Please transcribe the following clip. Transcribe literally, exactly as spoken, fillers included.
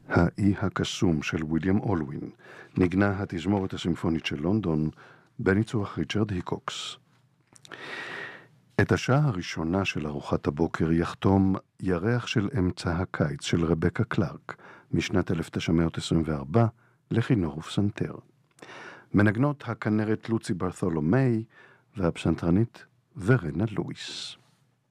האי הקסום של ויליאם אולווין, נגנה התזמורת הסימפונית של לונדון בניצוח ריצ'רד היקוקס. את השעה הראשונה של ארוחת הבוקר יחתום ירח של אמצע הקיץ של רבקה קלארק משנת אלף תשע מאות עשרים וארבע לכינור ופסנתר. מנגנות הכנרת לוצי ברתולומי והפסנתרנית ורנה לואיס.